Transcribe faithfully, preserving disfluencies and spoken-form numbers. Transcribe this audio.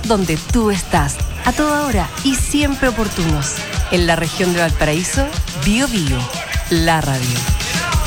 donde tú estás, a toda hora y siempre oportunos. En la región de Valparaíso, Bio Bio, la radio.